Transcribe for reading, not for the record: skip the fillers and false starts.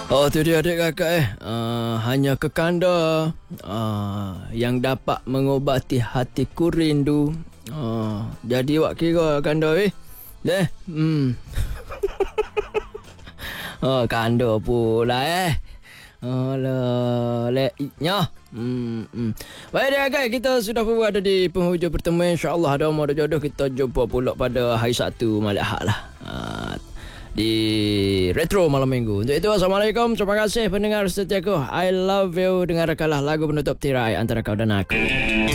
Oh, tu dia adik kakak hanya kekanda yang dapat mengobati hatiku rindu. Jadi wak kira kanda kanda pula Alah, leknya. Baik dia guys, kita sudah pun ada di penghujung pertemuan. InsyaAllah ada umur ada jodoh, kita jumpa pula pada hari Sabtu malam Ahad lah. Di Retro Malam Minggu. Untuk itu, Assalamualaikum. Terima kasih pendengar setiaku. I love you. Dengarkanlah lagu penutup tirai antara kau dan aku.